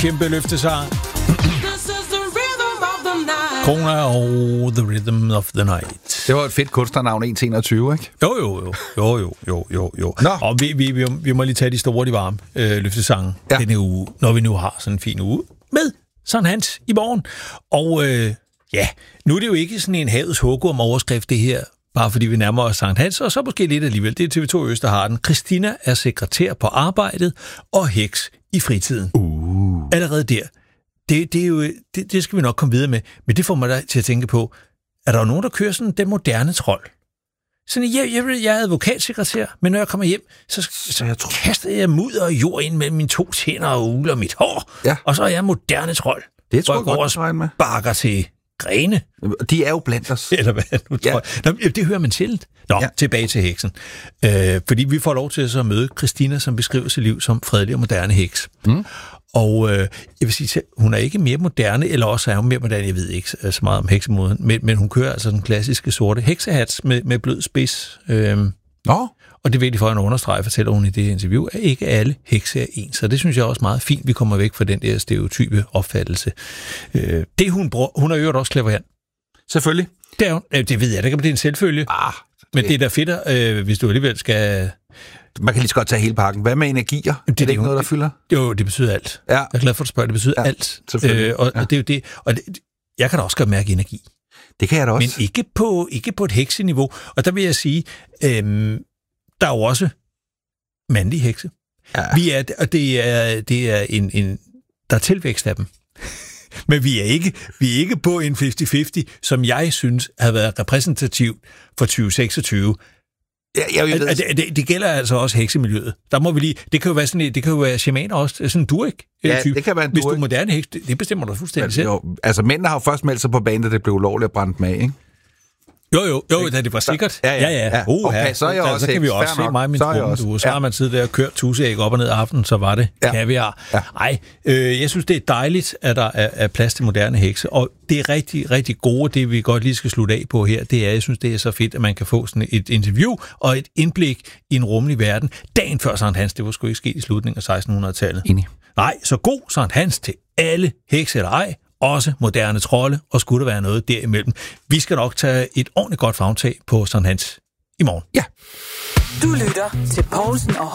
Kæmpe løftesang. Kona og The Rhythm of the Night. Det var et fedt kunstnernavn, 121, ikke? Jo. Og vi må lige tage de store, de varme løftesange denne uge, når vi nu har sådan en fin uge med Sankt Hans i morgen. Og nu er det jo ikke sådan en havets hugorm overskrift, det her, bare fordi vi nærmer os Sankt Hans, og så måske lidt alligevel. Det er TV2 Øst, der har den. Christina er sekretær på arbejdet og heks i fritiden. Allerede der. Det skal vi nok komme videre med, men det får mig da til at tænke på, er der jo nogen, der kører sådan den moderne trold? Sådan, jeg er advokatsekretær, men når jeg kommer hjem, så kaster jeg mudder og jord ind mellem mine 2 tænder og uler mit hår, og så er jeg moderne trold. Det tror jeg godt, jeg med. Bakker til grene. De er jo blandt os. Eller hvad nu tror jeg. Nå, det hører man sjældent. Tilbage til heksen. Fordi vi får lov til så at møde Christina, som beskriver sit liv som fredelig og moderne heks. Og jeg vil sige, hun er ikke mere moderne, eller også er hun mere moderne, jeg ved ikke så meget om heksemoden, men hun kører altså den klassiske sorte heksehats med blød spids. Og det er vigtigt for at understrege, fortæller hun i det interview, at ikke alle hekse er ens. Så det synes jeg også meget fint, vi kommer væk fra den der stereotype opfattelse. Det hun er jo også clairvoyant. Selvfølgelig. Det ved jeg, det er en selvfølge. Men det er da fedt, hvis du alligevel skal... Man kan lige så godt tage hele pakken. Hvad med energier? Det er ikke noget, der fylder? Jo, det betyder alt. Ja. Jeg er glad for, at du spørger. Det betyder alt. Og det er jo det. Og jeg kan da også godt mærke energi. Det kan jeg da også. Men ikke på et hekseniveau. Og der vil jeg sige, der er jo også mandlige hekse. Ja. Det er en der er tilvækst af dem. Men vi er ikke på en 50-50, som jeg synes har været repræsentativt for 2026. Det gælder altså også heksemiljøet. Der må vi lige. Det kan jo være sådan, det kan jo være shamaner også, sådan en durik. Type. Det kan være en durik. Hvis du er moderne heks, det bestemmer du fuldstændig selv. Altså mændene har jo først meldt sig på banen, da det blev ulovligt at brænde med, ikke? Jo, da det var sikkert. Ja. Okay, så er jeg også. Så kan vi også se mig og min trumme. Så har man siddet der og kørt tuseæg op og ned af aftenen, så var det kaviar. Nej, jeg synes, det er dejligt, at der er plads til moderne hekse. Og det er rigtig, rigtig gode, det vi godt lige skal slutte af på her, det er, jeg synes, det er så fedt, at man kan få sådan et interview og et indblik i en rummelig verden. Dagen før Sankt Hans, det var sgu ikke sket i slutningen af 1600-tallet. Enig. Nej, så god Sankt Hans til alle hekse eller ej. Også moderne trolde, og skulle der være noget derimellem. Vi skal nok tage et ordentligt godt favntag på Sankt Hans i morgen. Ja. Du lytter til Poulsen og